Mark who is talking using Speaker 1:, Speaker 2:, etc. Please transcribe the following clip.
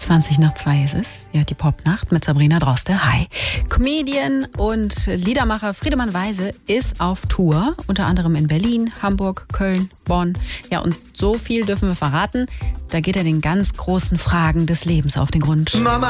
Speaker 1: 20:20 ist es. Ja, die Popnacht mit Sabrina Droste. Hi. Comedian und Liedermacher Friedemann Weise ist auf Tour. Unter anderem in Berlin, Hamburg, Köln, Bonn. Ja, und so viel dürfen wir verraten. Da geht er den ganz großen Fragen des Lebens auf den Grund.
Speaker 2: Mama.